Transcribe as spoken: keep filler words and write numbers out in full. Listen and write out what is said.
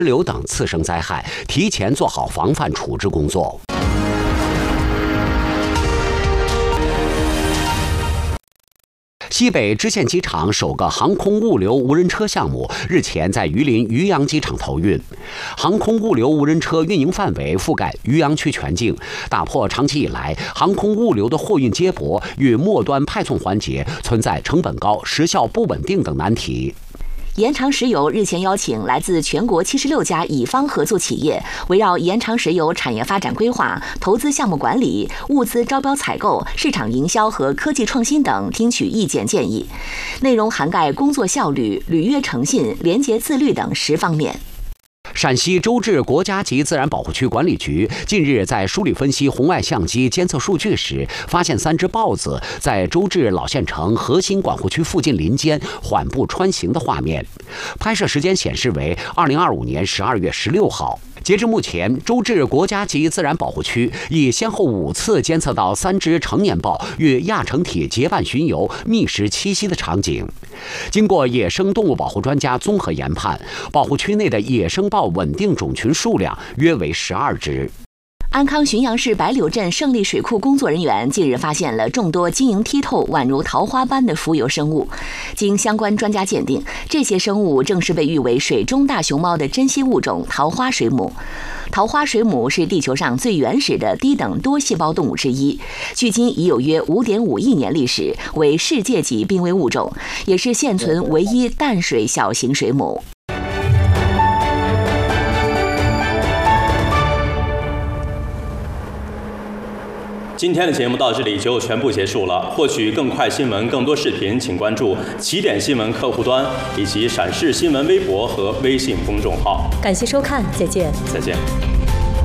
流等次生灾害，提前做好防范处置工作。西北支线机场首个航空物流无人车项目日前在榆林渔阳机场投运，航空物流无人车运营范围覆盖渔阳区全境，打破长期以来航空物流的货运接驳与末端派送环节存在成本高、时效不稳定等难题。 延长石油日前邀请来自全国七十六家乙方合作企业，围绕延长石油产业发展规划、投资项目管理、物资招标采购、市场营销和科技创新等听取意见建议，内容涵盖工作效率、履约诚信、廉洁自律等十方面。 陕西周至国家级自然保护区管理局近日在梳理分析红外相机监测数据时，发现三只豹子在周至老县城核心管护区附近林间缓步穿行的画面。拍摄时间显示为二零二五年十二月十六号。截至目前，周至国家级自然保护区已先后五次监测到三只成年豹与亚成体结伴巡游、觅食栖息的场景。经过野生动物保护专家综合研判，保护区内的野生豹稳定种群数量约为十二只。 安康浔阳市白柳镇胜利水库工作人员近日发现了众多晶莹剔透、宛如桃花般的浮游生物。经相关专家鉴定，这些生物正是被誉为水中大熊猫的珍稀物种桃花水母。桃花水母是地球上最原始的低等多细胞动物之一，距今已有约 五点五亿年历史，为世界级濒危物种，也是现存唯一淡水小型水母。 今天的节目到这里就全部结束了。获取更快新闻、更多视频，请关注起点新闻客户端以及陕视新闻微博和微信公众号。 感谢收看，再见。 再见。